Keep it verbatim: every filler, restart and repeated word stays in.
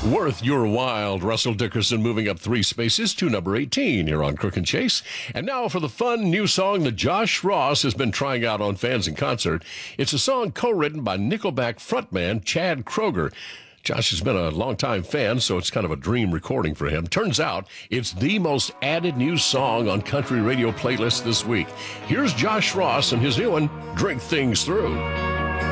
Worth Your While. Russell Dickerson moving up three spaces to number eighteen here on Crook and Chase. And now for the fun new song that Josh Ross has been trying out on Fans in Concert. It's a song co-written by Nickelback frontman Chad Kroeger. Josh has been a longtime fan, so it's kind of a dream recording for him. Turns out it's the most added new song on country radio playlists this week. Here's Josh Ross and his new one, Drink Things Through.